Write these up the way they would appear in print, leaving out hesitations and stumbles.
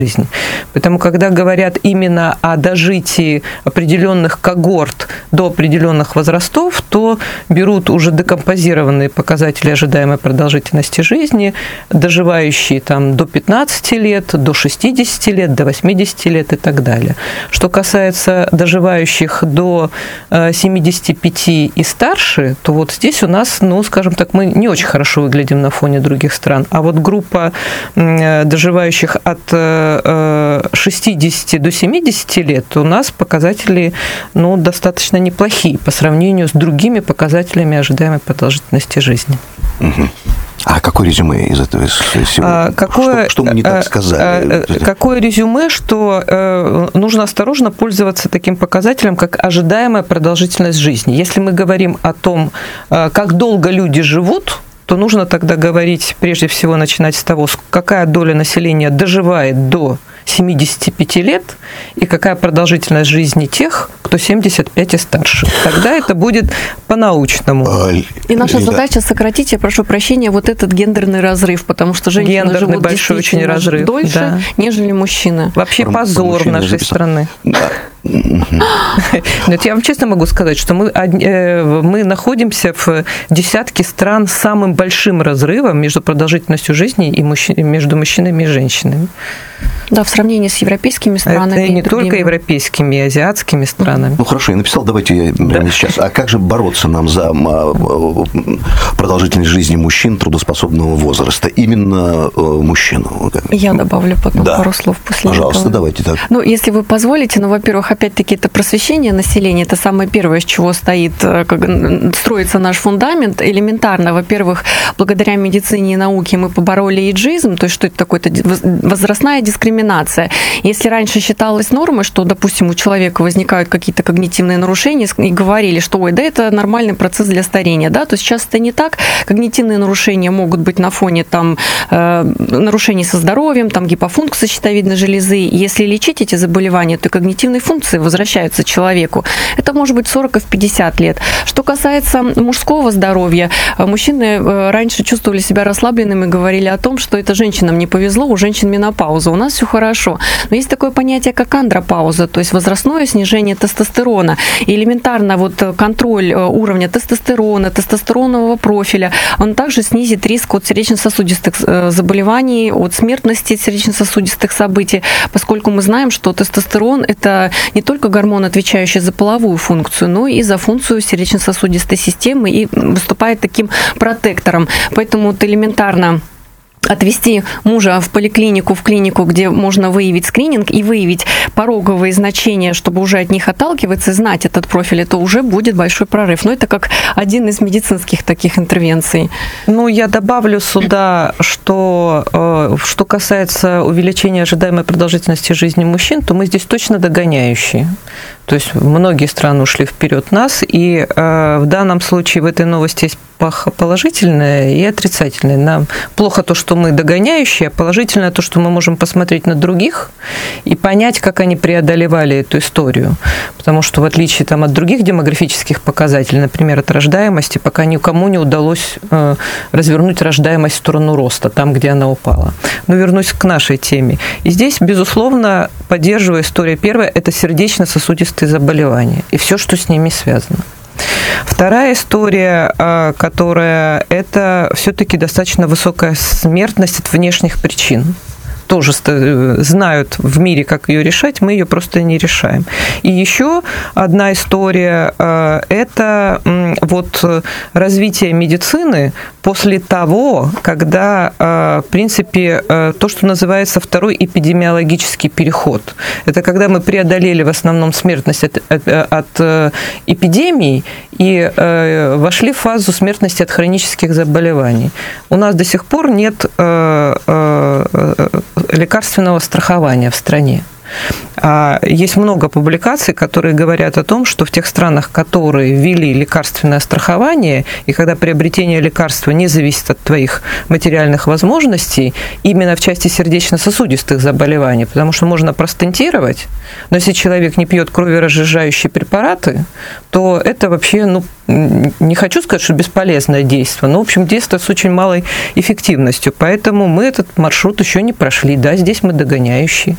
жизнь. Поэтому, когда говорят именно о дожитии определенных когорт до определенных возрастов, то берут уже декомпозированные показатели ожидаемой продолжительности жизни, доживающие там до 15 лет, до 60 лет, до 80 лет и так далее. Что касается доживающих до 75 и старше, то вот здесь у нас, ну, скажем так, мы не очень хорошо выглядим на фоне других стран. А вот группа доживающих от 60 до 70 лет у нас показатели, ну, достаточно неплохие по сравнению с другими показателями ожидаемой продолжительности жизни. Угу. А какое резюме из этого всего? Что мы не так сказали? Какое резюме, что нужно осторожно пользоваться таким показателем, как ожидаемая продолжительность жизни. Если мы говорим о том, как долго люди живут, то нужно тогда говорить, прежде всего, начинать с того, какая доля населения доживает до 75 лет и какая продолжительность жизни тех, кто 75 и старше. Тогда это будет по-научному. И наша задача сократить, я прошу прощения, вот этот гендерный разрыв, потому что женщины живут большой очень разрыв, дольше, да, нежели мужчины. Вообще позор нашей страны. Да. Нет, я вам честно могу сказать, что мы находимся в десятке стран с самым большим разрывом между продолжительностью жизни и между мужчинами и женщинами. Да, в сравнении с европейскими странами. Это не только европейскими, и азиатскими странами. Ну хорошо, я написал, давайте я прямо сейчас. А как же бороться нам за продолжительность жизни мужчин трудоспособного возраста? Именно мужчин. Я добавлю потом пару слов после этого. Пожалуйста, давайте так. Ну, если вы позволите, во-первых, опять-таки, это просвещение населения, это самое первое, с чего строится наш фундамент. Элементарно, во-первых, благодаря медицине и науке мы побороли эйджизм, то есть что это такое? Это возрастная дискриминация. Если раньше считалось нормой, что, допустим, у человека возникают какие-то когнитивные нарушения, и говорили, что, ой, да, это нормальный процесс для старения, да, то сейчас это не так. Когнитивные нарушения могут быть на фоне там нарушений со здоровьем, там гипофункции щитовидной железы. Если лечить эти заболевания, то когнитивные функции возвращаются человеку. Это может быть 40 и в 50 лет. Что касается мужского здоровья, мужчины раньше чувствовали себя расслабленными и говорили о том, что это женщинам не повезло, у женщин менопауза, у нас все хорошо. Но есть такое понятие, как андропауза, то есть возрастное снижение тестостерона. И элементарно вот контроль уровня тестостерона, тестостеронового профиля, он также снизит риск от сердечно-сосудистых заболеваний, от смертности сердечно-сосудистых событий, поскольку мы знаем, что тестостерон – это не только гормон, отвечающий за половую функцию, но и за функцию сердечно-сосудистой системы и выступает таким протектором. Поэтому вот элементарно отвести мужа в поликлинику, в клинику, где можно выявить скрининг и выявить пороговые значения, чтобы уже от них отталкиваться, знать этот профиль, это уже будет большой прорыв. Но это как один из медицинских таких интервенций. Ну, я добавлю сюда, что касается увеличения ожидаемой продолжительности жизни мужчин, то мы здесь точно догоняющие. То есть многие страны ушли вперед нас, и в данном случае в этой новости есть положительное и отрицательное. Нам плохо то, что мы догоняющие, а положительное то, что мы можем посмотреть на других и понять, как они преодолевали эту историю. Потому что в отличие там, от других демографических показателей, например, от рождаемости, пока никому не удалось развернуть рождаемость в сторону роста, там, где она упала. Но вернусь к нашей теме. И здесь, безусловно, поддерживаю историю. Первая – это сердечно-сосудистые заболевания и все, что с ними связано. Вторая история, которая это все-таки достаточно высокая смертность от внешних причин. Тоже знают в мире, как ее решать, мы ее просто не решаем. И еще одна история – это вот развитие медицины после того, когда, в принципе, то, что называется второй эпидемиологический переход. Это когда мы преодолели в основном смертность от эпидемий и вошли в фазу смертности от хронических заболеваний. У нас до сих пор нет лекарственного страхования в стране. Есть много публикаций, которые говорят о том, что в тех странах, которые ввели лекарственное страхование, и когда приобретение лекарства не зависит от твоих материальных возможностей, именно в части сердечно-сосудистых заболеваний, потому что можно простентировать, но если человек не пьет кроверазжижающие препараты, то это вообще, не хочу сказать, что бесполезное действие, но, в общем, действие с очень малой эффективностью. Поэтому мы этот маршрут еще не прошли. Да, здесь мы догоняющие.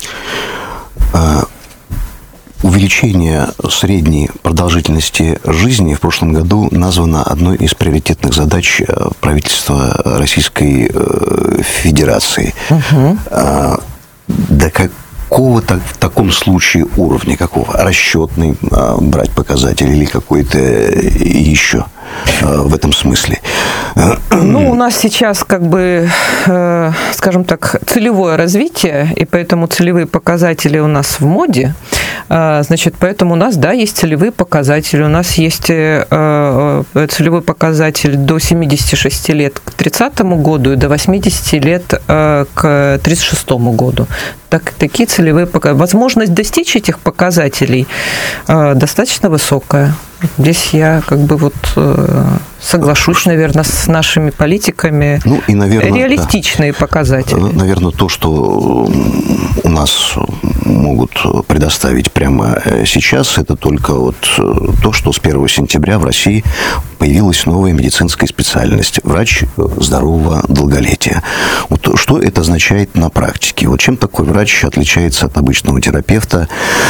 Увеличение средней продолжительности жизни в прошлом году названо одной из приоритетных задач правительства Российской Федерации. Угу. До какого-то в таком случае уровня, какого? Расчетный брать показатель или какой-то еще в этом смысле? У нас сейчас, скажем так, целевое развитие, и поэтому целевые показатели у нас в моде. Значит, поэтому у нас, да, есть целевые показатели. У нас есть целевой показатель до 76 лет к 30 году и до 80 лет к 36 году. Такие целевые показатели. Возможность достичь этих показателей достаточно высокая. Здесь я соглашусь, наверное, с нашими политиками. И, наверное, реалистичные показатели. Наверное, то, что у нас могут предоставить прямо сейчас, это только то, что с 1 сентября в России появилась новая медицинская специальность – врач здорового долголетия. Что это означает на практике? Чем такой врач отличается от обычного терапевта,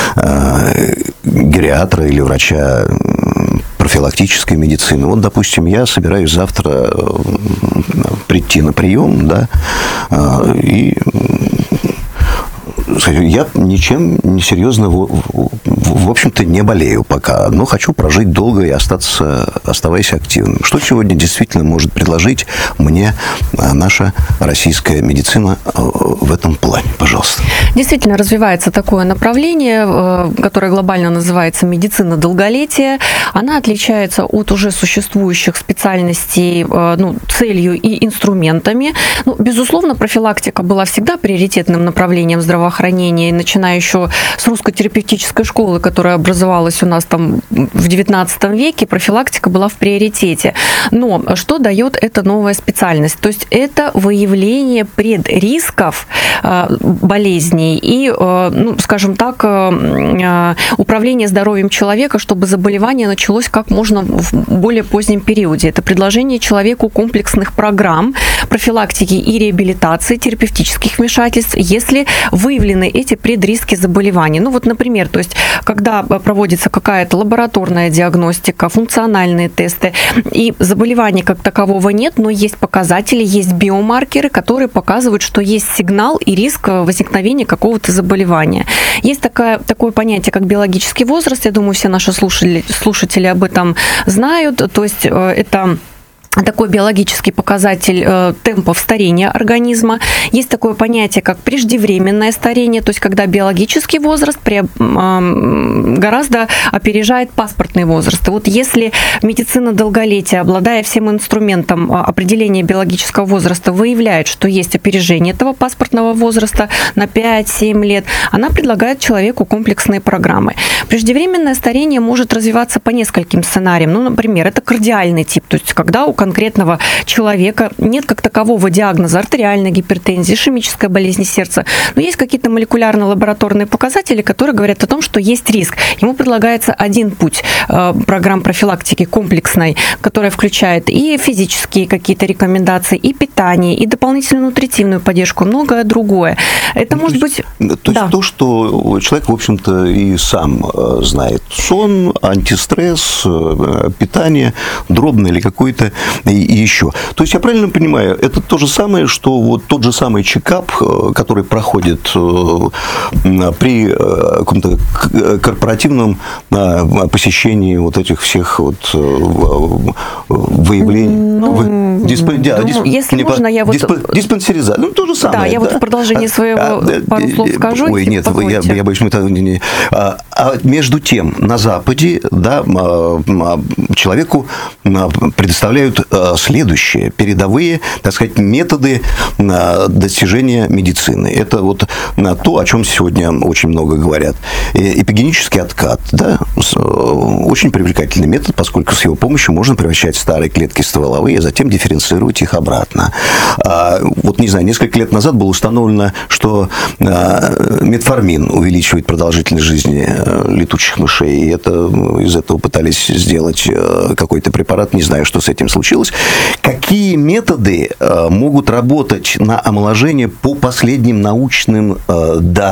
гериатра или врача профилактической медицины? Допустим, я собираюсь завтра прийти на прием, да, и я ничем несерьезно, в общем-то, не болею пока, но хочу прожить долго и оставаясь активным. Что сегодня действительно может предложить мне наша российская медицина в этом плане? Пожалуйста. Действительно, развивается такое направление, которое глобально называется медицина долголетия. Она отличается от уже существующих специальностей целью и инструментами. Безусловно, профилактика была всегда приоритетным направлением здравоохранения, начиная еще с русской терапевтической школы, которая образовалась у нас там в XIX веке, профилактика была в приоритете. Но что дает эта новая специальность? То есть это выявление предрисков болезней и, скажем так, управление здоровьем человека, чтобы заболевание началось как можно в более позднем периоде. Это предложение человеку комплексных программ профилактики и реабилитации, терапевтических вмешательств, если выявлены эти предриски заболеваний. Например, то есть, когда проводится какая-то лабораторная диагностика, функциональные тесты, и заболевания как такового нет, но есть показатели, есть биомаркеры, которые показывают, что есть сигнал и риск возникновения какого-то заболевания. Есть такое понятие, как биологический возраст. Я думаю, все наши слушатели об этом знают. То есть, это такой биологический показатель темпов старения организма. Есть такое понятие, как преждевременное старение, то есть когда биологический возраст гораздо опережает паспортный возраст. И если медицина долголетия, обладая всем инструментом определения биологического возраста, выявляет, что есть опережение этого паспортного возраста на 5-7 лет, она предлагает человеку комплексные программы. Преждевременное старение может развиваться по нескольким сценариям. Например, это кардиальный тип, то есть когда у конкретного человека нет как такового диагноза артериальной гипертензии, ишемической болезни сердца, но есть какие-то молекулярно-лабораторные показатели, которые говорят о том, что есть риск. Ему предлагается один путь программ профилактики комплексной, которая включает и физические какие-то рекомендации, и питание, и дополнительную нутритивную поддержку, многое другое. Это может быть... То есть то, что человек, в общем-то, и сам знает. Сон, антистресс, питание, дробное или какое-то и еще. То есть я правильно понимаю, это то же самое, что тот же самый чекап, который проходит при каком-то корпоративном посещении этих всех выявлений. Если можно, я диспансеризация. То же самое. Да, я в продолжении своего пару слов скажу. Ой, нет, я боюсь, мы это... А между тем, на Западе, да, человеку предоставляют следующее: передовые, так сказать, методы достижения медицины. Это вот то, о чем сегодня очень много говорят. Эпигенический откат, да, очень привлекательный метод, поскольку с его помощью можно превращать старые клетки стволовые, а затем дифференцировать их обратно. Вот, не знаю, несколько лет назад было установлено, что метформин увеличивает продолжительность жизни летучих мышей, и из этого пытались сделать какой-то препарат, не знаю, что с этим случилось. Какие методы могут работать на омоложение по последним научным данным?